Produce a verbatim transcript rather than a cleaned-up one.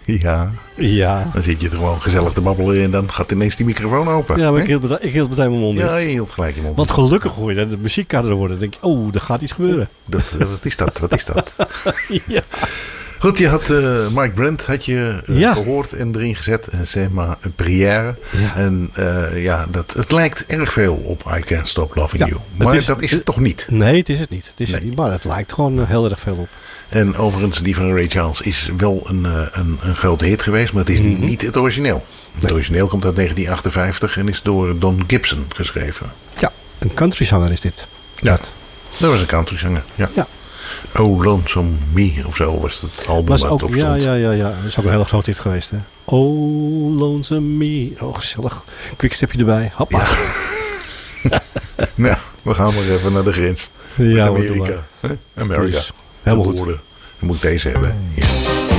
Ja. Ja. Dan zit je er gewoon gezellig te babbelen en dan gaat ineens die microfoon open. Ja, maar hè? ik hield, meteen, ik hield meteen mijn mond dicht. Ja, je hield gelijk je mond. Want gelukkig hoor je dat de muziek harder wordt. Dan denk je, oh, er gaat iets gebeuren. Dat, wat is dat? Wat is dat? Ja. Goed, je had uh, Mike Brent had je uh, Ja. gehoord en erin gezet. En zeg maar een prière. Ja. En uh, ja, dat, het lijkt erg veel op I Can't Stop Loving Ja, You. het Maar is- dat is het toch niet. Nee, het is het niet. Het is het Nee. niet. Maar het lijkt gewoon uh, heel erg veel op. En overigens, die van Ray Charles is wel een, uh, een, een grote hit geweest. Maar het is Mhm. niet het origineel. Het Nee. origineel komt uit negentien achtenvijftig en is door Don Gibson geschreven. Ja, een countryzanger is dit. Ja. Dat. Dat was een countryzanger. Ja. Ja. Oh Lonesome Me of zo was het album Was waar ook, het op ja, stond. ja, ja, ja. Dat is ook een heel groot hit geweest, hè. Oh, Lonesome Me. Oh, gezellig. Quickstepje erbij. Hoppa. Ja. Nou, we gaan maar even naar de grens. Ja, Met hoor, doe Amerika. hè? Amerika. Dus, helemaal goed. Woorden. Dan moet ik deze hebben. Ja.